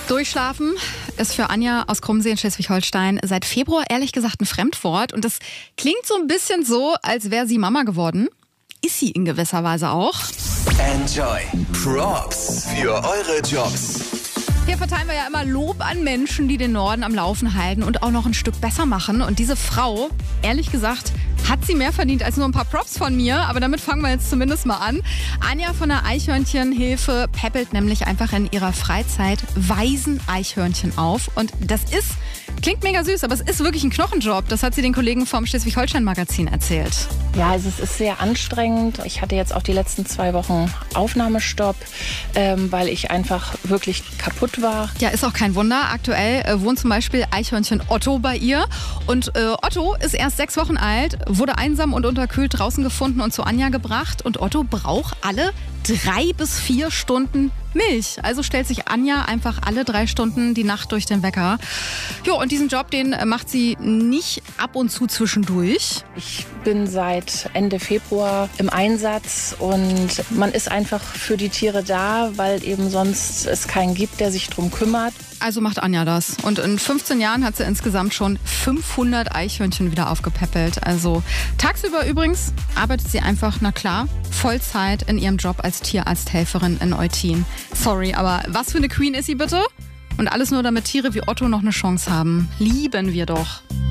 Durchschlafen ist für Anja aus Krummsee in Schleswig-Holstein seit Februar ehrlich gesagt ein Fremdwort. Und das klingt so ein bisschen so, als wäre sie Mama geworden. Ist sie in gewisser Weise auch. Enjoy. Props für eure Jobs. Hier verteilen wir ja immer Lob an Menschen, die den Norden am Laufen halten und auch noch ein Stück besser machen. Und diese Frau, ehrlich gesagt, hat sie mehr verdient als nur ein paar Props von mir. Aber damit fangen wir jetzt zumindest mal an. Anja von der Eichhörnchenhilfe päppelt nämlich einfach in ihrer Freizeit Waisen-Eichhörnchen auf. Und das klingt mega süß, aber es ist wirklich ein Knochenjob. Das hat sie den Kollegen vom Schleswig-Holstein-Magazin erzählt. Ja, also es ist sehr anstrengend. Ich hatte jetzt auch die letzten 2 Wochen Aufnahmestopp, weil ich einfach wirklich kaputt war. Ja, ist auch kein Wunder. Aktuell wohnt zum Beispiel Eichhörnchen Otto bei ihr. Und Otto ist erst 6 Wochen alt, wurde einsam und unterkühlt draußen gefunden und zu Anja gebracht. Und Otto braucht alle 3 bis 4 Stunden Milch. Also stellt sich Anja einfach alle 3 Stunden die Nacht durch den Wecker. Jo, und diesen Job, den macht sie nicht ab und zu zwischendurch. Ich bin seit Ende Februar im Einsatz und man ist einfach für die Tiere da, weil eben sonst es keinen gibt, der sich drum kümmert. Also macht Anja das. Und in 15 Jahren hat sie insgesamt schon 500 Eichhörnchen wieder aufgepäppelt. Also tagsüber übrigens arbeitet sie einfach, na klar, Vollzeit in ihrem Job als Tierarzthelferin in Eutin. Sorry, aber was für eine Queen ist sie bitte? Und alles nur, damit Tiere wie Otto noch eine Chance haben. Lieben wir doch.